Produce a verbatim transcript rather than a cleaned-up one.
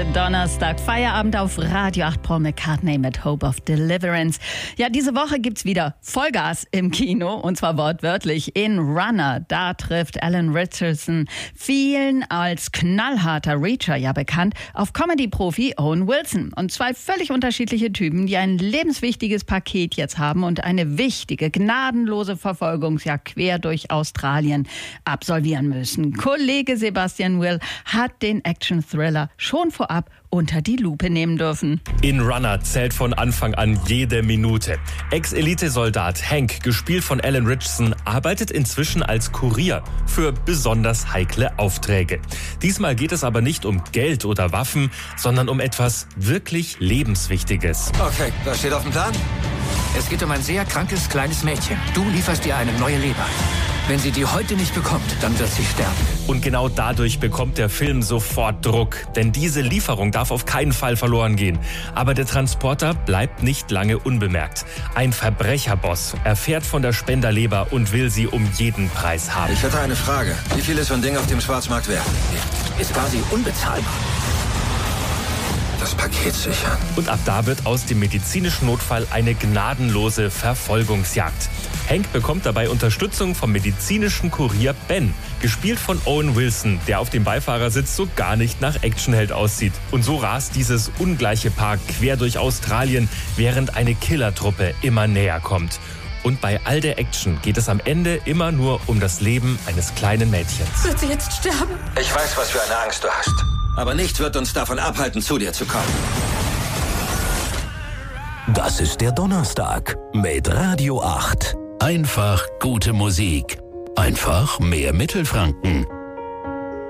Heute Donnerstag, Feierabend auf Radio acht, Paul McCartney mit Hope of Deliverance. Ja, diese Woche gibt's wieder Vollgas im Kino und zwar wortwörtlich in Runner. Da trifft Alan Ritchson, vielen als knallharter Reacher ja bekannt, auf Comedy-Profi Owen Wilson. Und zwei völlig unterschiedliche Typen, die ein lebenswichtiges Paket jetzt haben und eine wichtige, gnadenlose Verfolgungsjagd quer durch Australien absolvieren müssen. Kollege Sebastian Will hat den Action-Thriller schon vorab unter die Lupe nehmen dürfen. In Runner zählt von Anfang an jede Minute. Ex-Elite-Soldat Hank, gespielt von Alan Ritchson, arbeitet inzwischen als Kurier für besonders heikle Aufträge. Diesmal geht es aber nicht um Geld oder Waffen, sondern um etwas wirklich Lebenswichtiges. Okay, was steht auf dem Plan? Es geht um ein sehr krankes kleines Mädchen. Du lieferst ihr eine neue Leber. Wenn sie die heute nicht bekommt, dann wird sie sterben. Und genau dadurch bekommt der Film sofort Druck. Denn diese Lieferung darf auf keinen Fall verloren gehen. Aber der Transporter bleibt nicht lange unbemerkt. Ein Verbrecherboss erfährt von der Spenderleber und will sie um jeden Preis haben. Ich hätte eine Frage. Wie viel ist so ein Ding auf dem Schwarzmarkt wert? Ist quasi unbezahlbar. Das Paket sichern. Und ab da wird aus dem medizinischen Notfall eine gnadenlose Verfolgungsjagd. Hank bekommt dabei Unterstützung vom medizinischen Kurier Ben, gespielt von Owen Wilson, der auf dem Beifahrersitz so gar nicht nach Actionheld aussieht. Und so rast dieses ungleiche Paar quer durch Australien, während eine Killertruppe immer näher kommt. Und bei all der Action geht es am Ende immer nur um das Leben eines kleinen Mädchens. Wird sie jetzt sterben? Ich weiß, was für eine Angst du hast. Aber nichts wird uns davon abhalten, zu dir zu kommen. Das ist der Donnerstag mit Radio acht. Einfach gute Musik. Einfach mehr Mittelfranken.